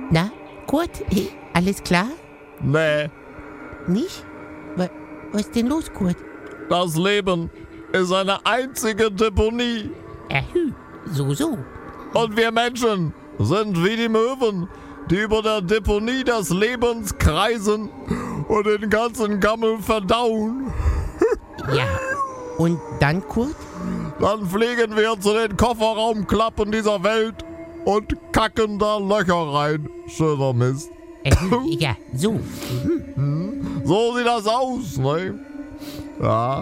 Na, Kurt, alles klar? Nee, Nicht? Was ist denn los, Kurt? das Leben ist eine einzige Deponie. So. Und wir Menschen sind wie die Möwen, die über der Deponie des Lebens kreisen und den ganzen Gammel verdauen. Ja. Und dann, Kurt? Dann fliegen wir zu den Kofferraumklappen dieser Welt und kacken da Löcher rein. Schöner Mist. Ja, so. So sieht das aus, ne? Ja.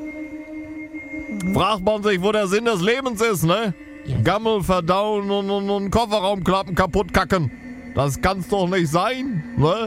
Fragt man sich, wo der Sinn des Lebens ist, ne? Ja. Gammel verdauen und Kofferraumklappen kaputt kacken. Das kann's doch nicht sein, ne?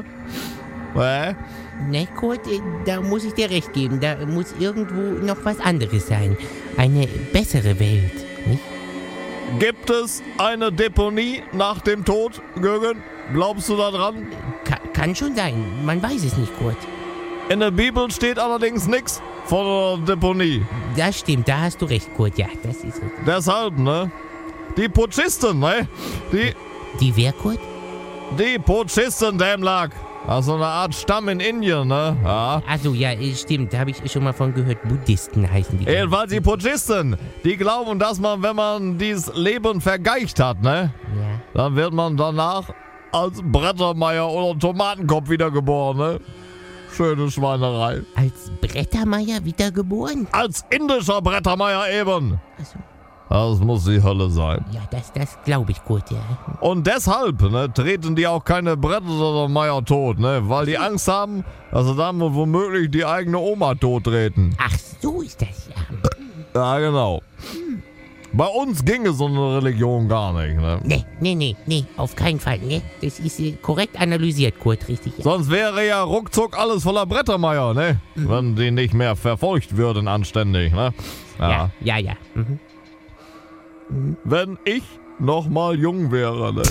Ne, Kurt, da muss ich dir recht geben. Da muss irgendwo noch was anderes sein. Eine bessere Welt, nicht? Gibt es eine Deponie nach dem Tod, Jürgen? Glaubst du da dran? Kann schon sein. Man weiß es nicht, Kurt. In der Bibel steht allerdings nichts von einer Deponie. Das stimmt, da hast du recht, Kurt. Ja, das ist richtig. Deshalb, ne? Die Putschisten, ne? Die wer, Kurt? Die Putschisten, Dämlack. Das ist so eine Art Stamm in Indien, ne? Ja. Also ja, stimmt, da habe ich schon mal von gehört. Buddhisten heißen die. Jedenfalls die Putschisten. Die glauben, dass man, wenn man dieses Leben vergeicht hat, ne? Ja. Dann wird man danach als Brettermeier oder Tomatenkopf wiedergeboren, ne? Schöne Schweinerei. Als Brettermeier wiedergeboren? Als indischer Brettermeier eben. Also, Das muss die Hölle sein. ja, das glaube ich, Kurt, ja. Und deshalb, ne, treten die auch keine Brettermeier tot, ne? Weil die Angst haben, dass sie dann womöglich die eigene Oma tot treten. Ach, so ist das, ja. Ja, genau. Bei uns ginge so eine Religion gar nicht, ne? Nee, auf keinen Fall, ne? Das ist korrekt analysiert, Kurt, richtig, ja. Sonst wäre ja ruckzuck alles voller Brettermeier, ne? Wenn die nicht mehr verfolgt würden anständig, ne? Ja. Wenn ich noch mal jung wäre, ne?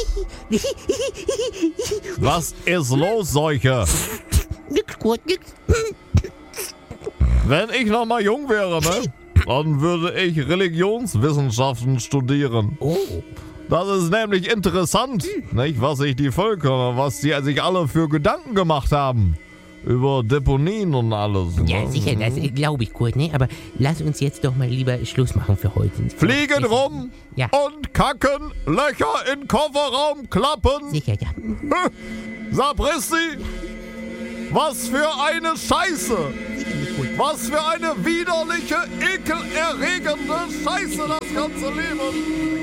Was ist los, Seuche? Nix, Kurt, nix. Wenn ich noch mal jung wäre, ne? Dann würde ich Religionswissenschaften studieren. Oh. Das ist nämlich interessant, nicht? Was sich die Völker, was die sich alle für Gedanken gemacht haben. Über Deponien und alles. Ja, ne? sicher, das glaube ich, Kurt, ne? Aber lass uns jetzt doch mal lieber Schluss machen für heute. Fliegen rum Ja. und kacken, Löcher in Kofferraum klappen. Sicher, ja. Sapristi, was für eine Scheiße. Was für eine widerliche, ekelerregende Scheiße das ganze Leben.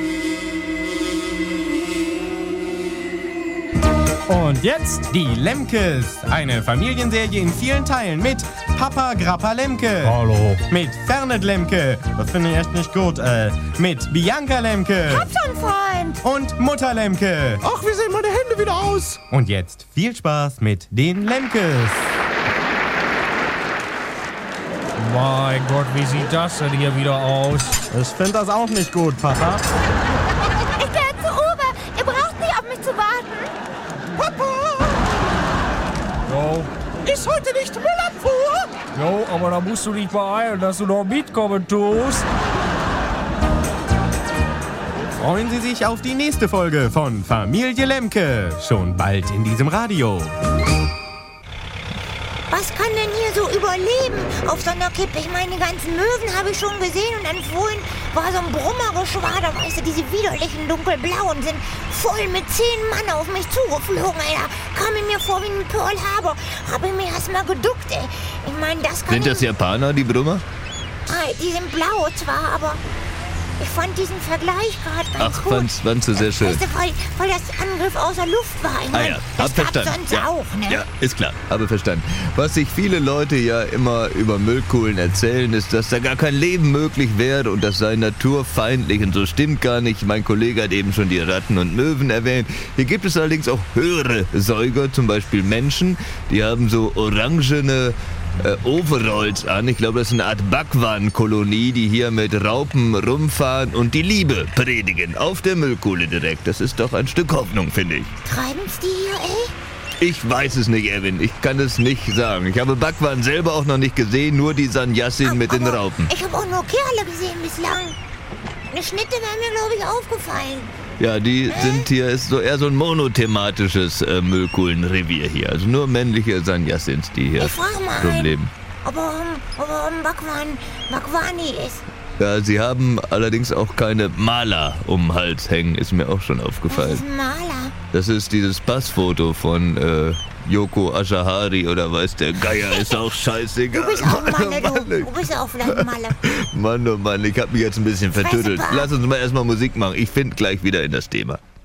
Und jetzt die Lemkes. Eine Familienserie in vielen Teilen mit Papa Grappa Lemke. Hallo. Mit Fernet Lemke. Das finde ich echt nicht gut. Mit Bianca Lemke. Hab schon, Freund. Und Mutter Lemke. Ach, wie sehen meine Hände wieder aus? Und jetzt viel Spaß mit den Lemkes. Mein Gott, wie sieht das denn hier wieder aus? Ich finde das auch nicht gut, Papa. Ich gehe zu Uwe. Ihr braucht nicht auf mich zu warten. Jo, Ist heute nicht Müllabfuhr? jo, aber da musst du dich beeilen, dass du noch mitkommen tust. Freuen Sie sich auf die nächste Folge von Familie Lemke. Schon bald in diesem Radio. Was kann denn hier so überleben auf so einer Kippe? Ich meine, die ganzen Möwen habe ich schon gesehen und dann vorhin war so ein Brummergeschwader, weißt du, diese widerlichen dunkelblauen sind voll mit 10 Mann auf mich zugeflogen, ey. Da kam ich mir vor wie ein Pearl Harbor. Habe ich mir erstmal geduckt, ey. Ich meine, das kann Sind das Japaner, die Brummer? Die sind blau zwar, aber ich fand diesen Vergleich gerade ganz Ach, gut. fandst du sehr schön. Weißt du, weil das Angriff außer Luft war. Ich meine, ja, das hab gab's verstanden. sonst Ja. auch, ne? Ja, ist klar, habe verstanden. Was sich viele Leute ja immer über Müllkuhlen erzählen, ist, dass da gar kein Leben möglich wäre und das sei naturfeindlich und so stimmt gar nicht. Mein Kollege hat eben schon die Ratten und Möwen erwähnt. Hier gibt es allerdings auch höhere Säuger, zum Beispiel Menschen, die haben so orangene Overalls an. Ich glaube, das ist eine Art Bhagwan-Kolonie, die hier mit Raupen rumfahren und die Liebe predigen. Auf der Müllkuhle direkt. Das ist doch ein Stück Hoffnung, finde ich. Treiben's die hier, ey? Ich weiß es nicht, Erwin. Ich kann es nicht sagen. Ich habe Bhagwan selber auch noch nicht gesehen, nur die Sannyasin mit den Aber Raupen. Ich habe auch nur Kerle gesehen bislang. Eine Schnitte wäre mir, glaube ich, aufgefallen. Ja, die sind hier, ist so eher so ein monothematisches Müllkuhlenrevier hier. Also nur männliche Sanjasins, die hier Ich frage mal rumleben. ob er ein Bakwani ist. Ja, sie haben allerdings auch keine Maler um den Hals hängen, ist mir auch schon Das aufgefallen. ist ein Maler. Das ist dieses Passfoto von Yoko Ashahari oder weiß der Geier, ist auch scheißegal. Du bist auch ein Maler, Mann, du. Du bist auch vielleicht ein Maler. Mann, oh Mann, ich hab mich jetzt ein bisschen vertüttelt. Fresse, Lass uns mal erstmal Musik machen. Ich finde gleich wieder in das Thema.